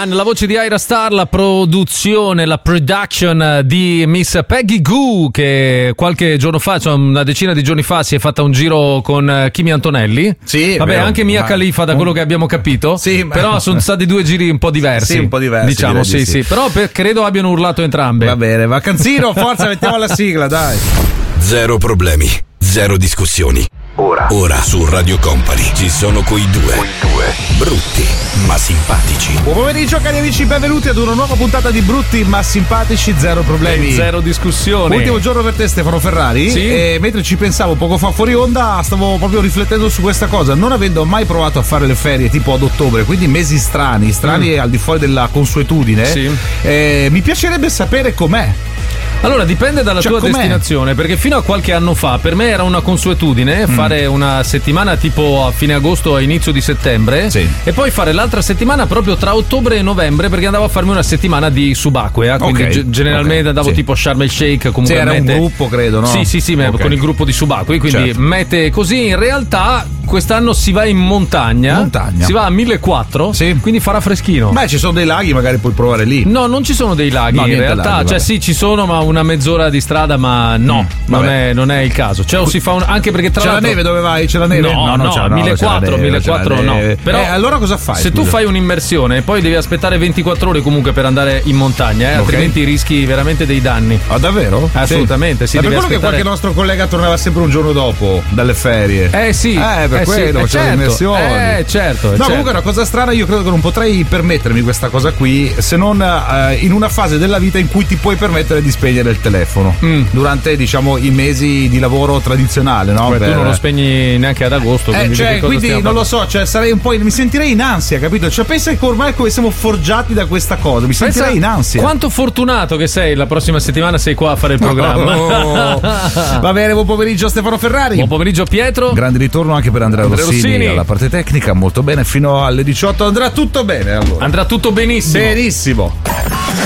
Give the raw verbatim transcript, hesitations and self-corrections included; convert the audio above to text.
Man, la voce di Ira Star, la produzione, la production di Miss Peggy Gou, che qualche giorno fa, cioè una decina di giorni fa, si è fatta un giro con Kimi Antonelli. Sì, vabbè, vero, anche Mia ma... Khalifa, da quello che abbiamo capito. Sì, ma... però sono stati due giri un po' diversi. Sì, un po' diversi. Diciamo, sì, di sì, sì. Però per, credo abbiano urlato entrambe. Va bene, vacanzino, forza, mettiamo la sigla, dai. Zero problemi, zero discussioni. Ora, ora su Radio Company ci sono quei due, quei due brutti ma simpatici. Buon pomeriggio cari amici, benvenuti ad una nuova puntata di Brutti ma simpatici, zero problemi, e zero discussioni. Ultimo giorno per te Stefano Ferrari. Sì. E mentre ci pensavo poco fa fuori onda, stavo proprio riflettendo su questa cosa, non avendo mai provato a fare le ferie tipo ad ottobre, quindi mesi strani, strani mm. al di fuori della consuetudine. Sì. eh, Mi piacerebbe sapere com'è. Allora dipende dalla cioè, tua com'è? destinazione, perché fino a qualche anno fa per me era una consuetudine mm. fare una settimana tipo a fine agosto a inizio di settembre, sì. e poi fare l'altra settimana proprio tra ottobre e novembre, perché andavo a farmi una settimana di subacquea, quindi okay. g- generalmente okay. andavo sì. tipo Sharm el Sheikh, comunque sì, era mete... un gruppo credo, no? Sì sì sì, okay. con il gruppo di subacquei, quindi certo. mete così. In realtà quest'anno si va in montagna, montagna. si va a millequattrocento, sì. quindi farà freschino. Beh, ci sono dei laghi, magari puoi provare lì. No, non ci sono dei laghi, no, in realtà, laghi, cioè sì, ci sono, ma una mezz'ora di strada, ma no, mm, non, è, non è il caso. Cioè, o si fa un, anche perché tra c'è l'altro... la neve dove vai? C'è la neve? No, no, no, no, c'è, no millequattrocento, millequattrocento no. Però eh, allora cosa fai? Se scusa? tu fai un'immersione e poi devi aspettare ventiquattro ore comunque per andare in montagna, eh, okay. altrimenti rischi veramente dei danni. Ah, davvero? Assolutamente, sì. Ma per quello aspettare... che qualche nostro collega tornava sempre un giorno dopo dalle ferie. Eh sì. Eh, per eh, quello, sì. c'è eh, l'immersione. certo. Eh, certo. No, certo. comunque è una cosa strana, io credo che non potrei permettermi questa cosa qui se non eh, in una fase della vita in cui ti puoi permettere di spegnere il telefono. Mm. Durante, diciamo, i mesi di lavoro tradizionale, no? Beh, per... tu non lo spegni neanche ad agosto. Eh, quindi, cioè, quindi non lo so, cioè sarei un po' in... mi sentirei in ansia, capito? Cioè pensa che ormai come siamo forgiati da questa cosa, mi pensa sentirei in ansia. Quanto fortunato che sei, la prossima settimana sei qua a fare il programma. Oh. Va bene, buon pomeriggio Stefano Ferrari. Buon pomeriggio Pietro. Grande ritorno anche per Andrea, Andrea Rossini, Rossini alla parte tecnica, molto bene, fino alle diciotto andrà tutto bene allora. Andrà tutto benissimo. Benissimo.